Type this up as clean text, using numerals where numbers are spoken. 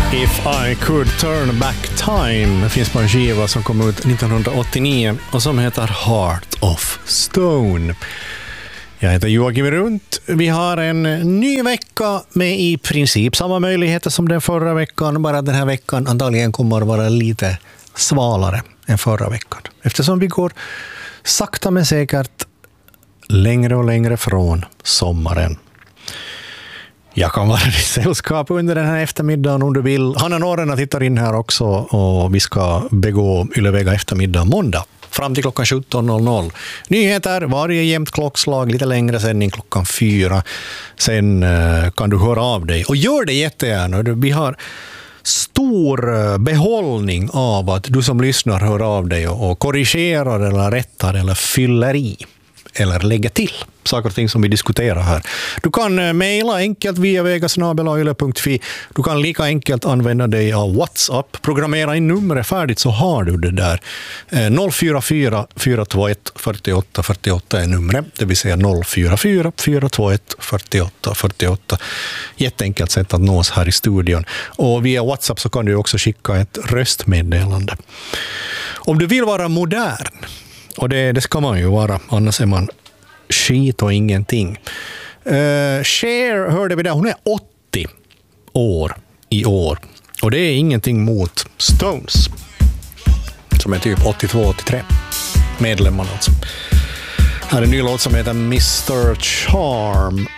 If I could turn back time. Det finns på en skiva som kom ut 1989 och som heter Heart of Stone. Jag heter Joakim Runt. Vi har en ny vecka med i princip samma möjligheter som den förra veckan. Bara den här veckan antagligen kommer att vara lite svalare än förra veckan. Eftersom vi går sakta men säkert längre och längre från sommaren. Jag kan vara i sällskap under den här eftermiddagen om du vill. Hanna Norrena tittar in här också och vi ska begå Ylleväga eftermiddag måndag fram till klockan 17.00. Nyheter, varje jämnt klockslag, lite längre sändning klockan 4. Sen kan du höra av dig. Och gör det jättegärna. Vi har stor behållning av att du som lyssnar hör av dig och korrigerar eller rättar eller fyller i. Eller lägga till saker och ting som vi diskuterar här. Du kan mejla enkelt via vegasnabelayle.fi. Du kan lika enkelt använda dig av WhatsApp. Programmera in numret färdigt så har du det där. 044 421 48 48 är numret. Det vill säga 044 421 48 48. Jätteenkelt sätt att nås här i studion. Och via WhatsApp så kan du också skicka ett röstmeddelande. Om du vill vara modern, och det ska man ju vara, annars är man skit och ingenting. Cher hörde vi där, hon är 80 år i år. Och det är ingenting mot Stones, som är typ 82-83 medlemmar alltså. Här är en ny låt som heter Mr. Charm.